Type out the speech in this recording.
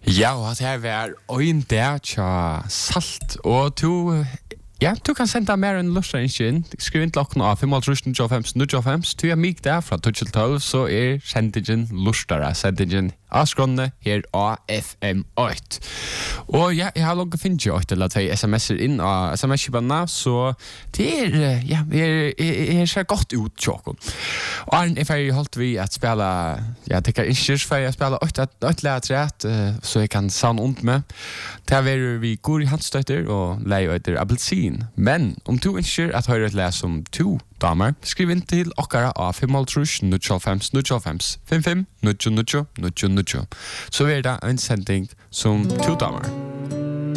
Ja, og det var øyn der tja salt, og du kan senda mer enn lustra inn. Skriv inn til okken av 5.3.95, du er mig der fra 12, så sendingen lustara, sendingen avskronne her av FM8. Og ja, jeg har lukket finnet 8 eller 2 sms'er inn av sms-kibanna, så det ser godt ut, tjokken. Og Arne er ferdig holdt vi at spela, det kan ikke ferdig at spela 8 læretræt, så jeg kan savne ondt med. Det er vi går i handstøtter og leier etter appelsin. Men om du ønsker at høre et læs om 2 damer, skriv inn til okkara av 5.3.95, 55 90 90 90 90. Så er det en sending som 2 damer.